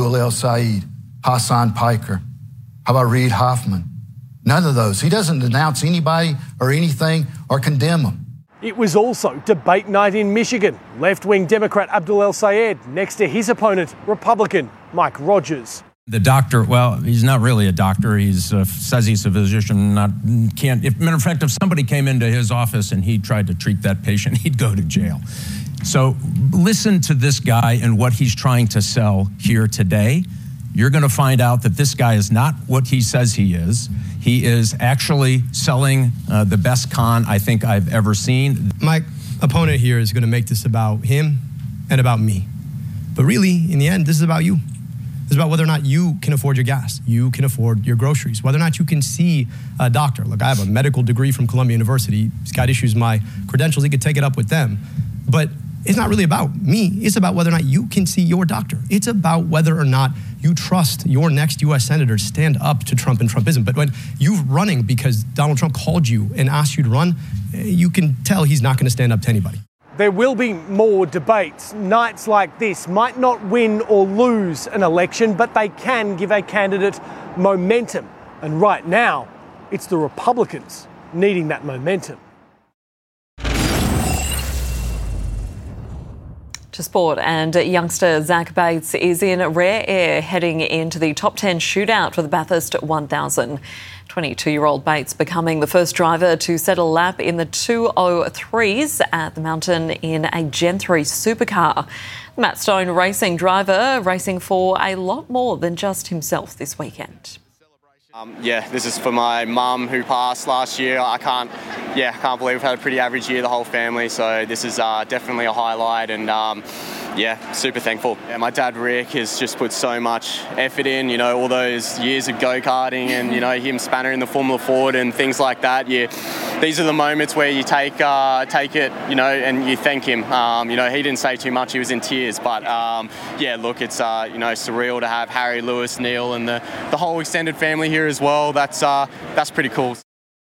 Abdul El Sayed, Hassan Piker? How about Reid Hoffman? None of those. He doesn't denounce anybody or anything or condemn them. It was also debate night in Michigan. Left-wing Democrat Abdul El Sayed next to his opponent, Republican Mike Rogers. The doctor, well, he's not really a doctor. He says he's a physician. Matter of fact, if somebody came into his office and he tried to treat that patient, he'd go to jail. So listen to this guy and what he's trying to sell here today. You're going to find out that this guy is not what he says he is. He is actually selling the best con I think I've ever seen. My opponent here is going to make this about him and about me. But really, in the end, this is about you. This is about whether or not you can afford your gas, you can afford your groceries, whether or not you can see a doctor. Look, I have a medical degree from Columbia University. Scott issues my credentials. He could take it up with them. But it's not really about me. It's about whether or not you can see your doctor. It's about whether or not you trust your next U.S. senator to stand up to Trump and Trumpism. But when you're running because Donald Trump called you and asked you to run, you can tell he's not going to stand up to anybody. There will be more debates. Nights like this might not win or lose an election, but they can give a candidate momentum. And right now, it's the Republicans needing that momentum. To sport, and youngster Zach Bates is in rare air heading into the top 10 shootout for the Bathurst 1000. 22-year-old Bates becoming the first driver to set a lap in the 2:03s at the mountain in a Gen 3 supercar. Matt Stone Racing driver racing for a lot more than just himself this weekend. This is for my mum who passed last year. I can't believe we've had a pretty average year, the whole family. So this is definitely a highlight, and super thankful. Yeah, my dad Rick has just put so much effort in. All those years of go-karting, and him spannering the Formula Ford and things like that. These are the moments where you take it, and you thank him. He didn't say too much; he was in tears. But it's surreal to have Harry, Lewis, Neil, and the whole extended family here as well. That's pretty cool.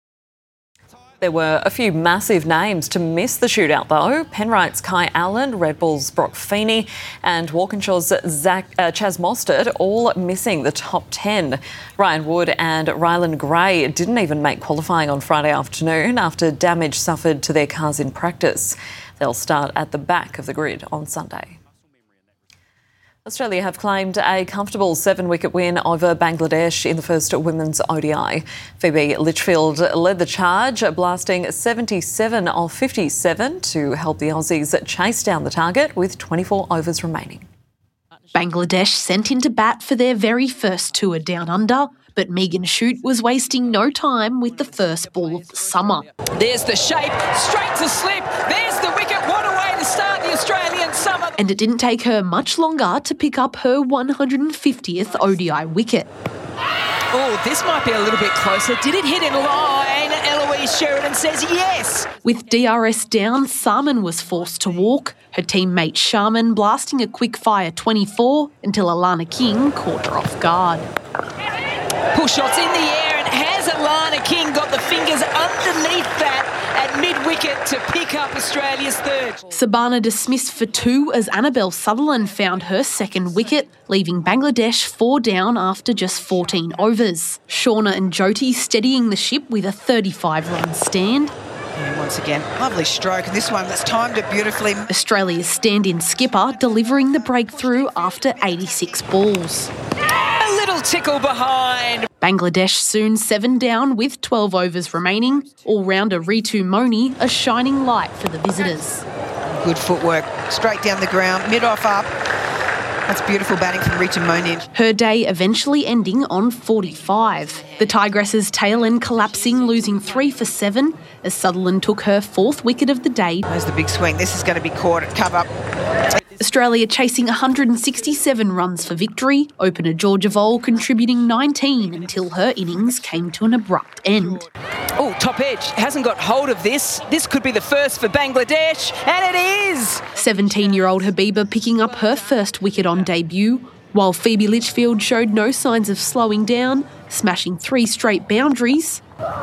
There were a few massive names to miss the shootout, though. Penrite's Kai Allen, Red Bull's Brock Feeney and Walkinshaw's Chaz Mostert all missing the top 10. Ryan Wood and Rylan Gray didn't even make qualifying on Friday afternoon after damage suffered to their cars in practice. They'll start at the back of the grid on Sunday. Australia have claimed a comfortable 7-wicket win over Bangladesh in the first women's ODI. Phoebe Litchfield led the charge, blasting 77 of 57 to help the Aussies chase down the target with 24 overs remaining. Bangladesh sent into bat for their very first tour down under, but Megan Shute was wasting no time with the first ball of the summer. There's the shape, straight to slip. There's the wicket. What a way to start the Australian summer. And it didn't take her much longer to pick up her 150th ODI wicket. Oh, this might be a little bit closer. Did it hit in line? Eloise Sheridan says yes. With DRS down, Sarman was forced to walk, her teammate Sharman blasting a quick-fire 24 until Alana King caught her off guard. Pull shots in the air, and has Alana King got the fingers underneath that at mid-wicket to pick up Australia's third. Sabana dismissed for 2 as Annabelle Sutherland found her second wicket, leaving Bangladesh 4 down after just 14 overs. Shauna and Jyoti steadying the ship with a 35-run stand. And once again, lovely stroke, and this one that's timed it beautifully. Australia's stand-in skipper delivering the breakthrough after 86 balls. A little tickle behind. Bangladesh soon 7 down with 12 overs remaining. All-rounder Ritu Moni a shining light for the visitors. Good footwork, straight down the ground, mid-off up. That's beautiful batting from Ritu Moni. Her day eventually ending on 45. The Tigresses' tail end collapsing, losing 3 for 7 as Sutherland took her 4th wicket of the day. There's the big swing. This is going to be caught at cover. Australia chasing 167 runs for victory. Opener Georgia Vole contributing 19 until her innings came to an abrupt end. Oh, top edge. Hasn't got hold of this. This could be the first for Bangladesh, and it is! 17-year-old Habiba picking up her first wicket on debut, while Phoebe Litchfield showed no signs of slowing down, smashing 3 straight boundaries.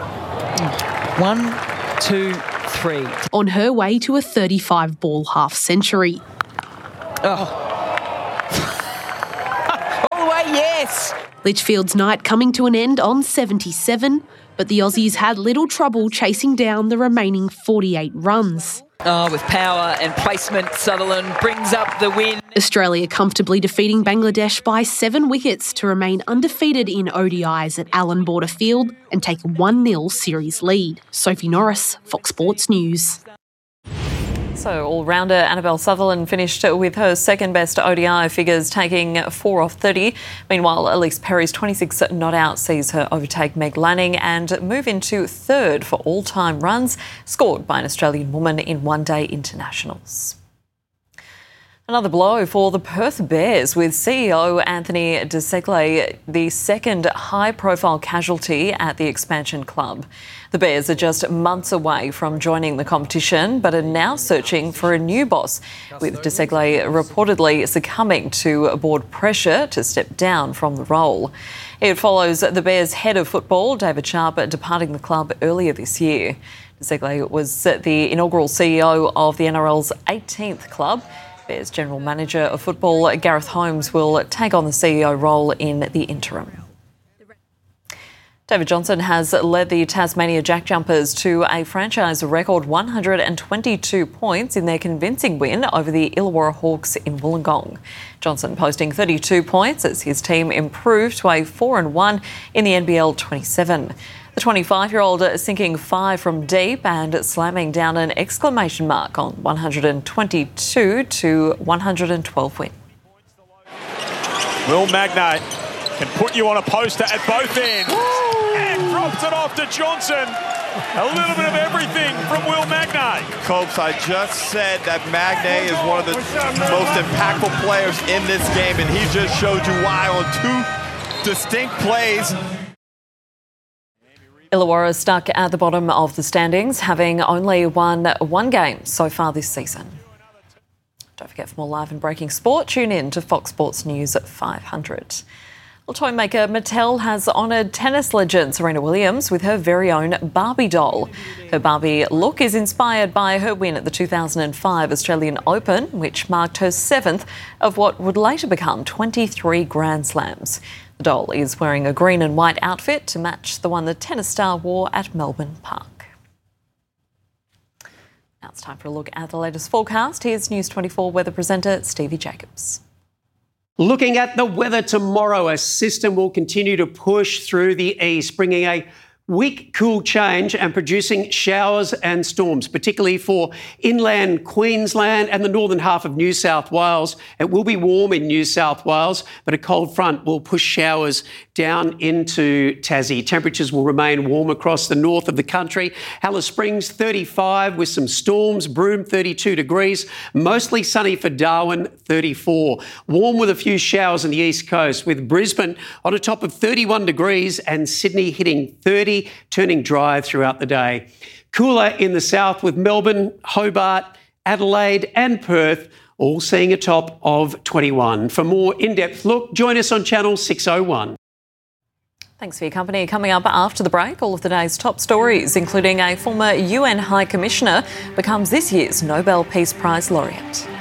1, 2, 3. On her way to a 35-ball half-century. Oh, Yes! Litchfield's night coming to an end on 77, but the Aussies had little trouble chasing down the remaining 48 runs. Oh, with power and placement, Sutherland brings up the win. Australia comfortably defeating Bangladesh by 7 wickets to remain undefeated in ODIs at Allan Border Field and take a 1-0 series lead. Sophie Norris, Fox Sports News. So all-rounder Annabelle Sutherland finished with her second-best ODI figures, taking 4 off 30. Meanwhile, Elise Perry's 26 not out sees her overtake Meg Lanning and move into third for all-time runs scored by an Australian woman in one-day internationals. Another blow for the Perth Bears, with CEO Anthony De Segle the second high-profile casualty at the expansion club. The Bears are just months away from joining the competition, but are now searching for a new boss, with De Segle reportedly succumbing to board pressure to step down from the role. It follows the Bears' head of football, David Sharp, departing the club earlier this year. De Segle was the inaugural CEO of the NRL's 18th club. Bears General Manager of Football, Gareth Holmes, will take on the CEO role in the interim. David Johnson has led the Tasmania Jack Jumpers to a franchise record 122 points in their convincing win over the Illawarra Hawks in Wollongong. Johnson posting 32 points as his team improved to a 4-1 in the NBL 27. The 25-year-old sinking 5 from deep and slamming down an exclamation mark on 122 to 112 win. Will Magnay can put you on a poster at both ends. And drops it off to Johnson. A little bit of everything from Will Magnay. Copes, I just said that Magnay is one of the most impactful players in this game, and he just showed you why on 2 distinct plays. Illawarra stuck at the bottom of the standings, having only won 1 game so far this season. Don't forget, for more live and breaking sport, tune in to Fox Sports News at 500. Well, toy maker Mattel has honoured tennis legend Serena Williams with her very own Barbie doll. Her Barbie look is inspired by her win at the 2005 Australian Open, which marked her 7th of what would later become 23 Grand Slams. The doll is wearing a green and white outfit to match the one the tennis star wore at Melbourne Park. Now it's time for a look at the latest forecast. Here's News 24 weather presenter Stevie Jacobs. Looking at the weather tomorrow, a system will continue to push through the east, bringing a weak cool change and producing showers and storms, particularly for inland Queensland and the northern half of New South Wales. It will be warm in New South Wales, but a cold front will push showers down into Tassie. Temperatures will remain warm across the north of the country. Alice Springs 35 with some storms, Broome 32 degrees, mostly sunny for Darwin 34. Warm with a few showers on the east coast, with Brisbane on a top of 31 degrees and Sydney hitting 30, turning dry throughout the day. Cooler in the south with Melbourne, Hobart, Adelaide and Perth all seeing a top of 21. For more in-depth look, join us on Channel 601. Thanks for your company. Coming up after the break, all of the day's top stories, including a former UN High Commissioner becomes this year's Nobel Peace Prize laureate.